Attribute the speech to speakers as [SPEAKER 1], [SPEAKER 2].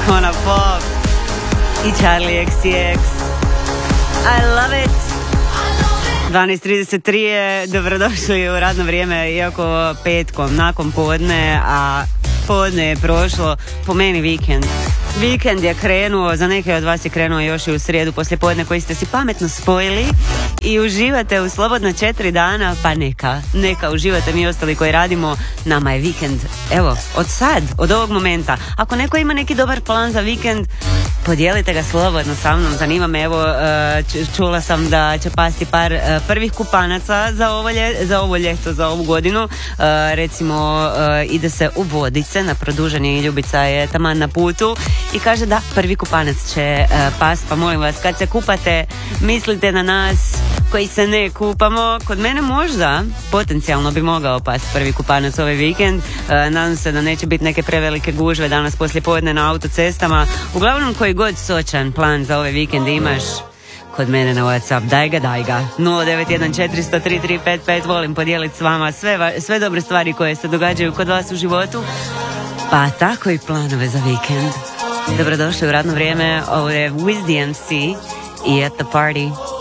[SPEAKER 1] Icona Pop i Charlie XCX. I love it. 12.33 je, dobrodošli u radno vrijeme, iako petkom, nakon podne, a podne je prošlo, po meni vikend. Vikend je krenuo, za neke od vas je krenuo još i u srijedu poslije podne koji ste si pametno spojili i uživate u slobodno 4 dana, pa neka uživate, mi ostali koji radimo, nama je vikend, evo, od sad, od ovog momenta. Ako neko ima neki dobar plan za vikend, podijelite ga slobodno sa mnom, zanima me, evo, čula sam da će pasti par prvih kupanaca za ovo ljeto, za ovu godinu, recimo ide se u Vodice na produženje i Ljubica je taman na putu i kaže da prvi kupanac će past, pa molim vas, kad se kupate, mislite na nas koji se ne kupamo. Kod mene možda potencijalno bi mogao pasti prvi kupanac ovaj vikend. Nadam se da neće biti neke prevelike gužve danas poslije podne na autocestama. Uglavnom, koji god sočan plan za ovaj vikend imaš, kod mene na WhatsApp, daj ga 09140033555. Volim podijeliti s vama sve dobre stvari koje se događaju kod vas u životu, pa tako i planove za vikend. Dobrodošli u radno vrijeme, ovo je Wiz DMC i At The Party.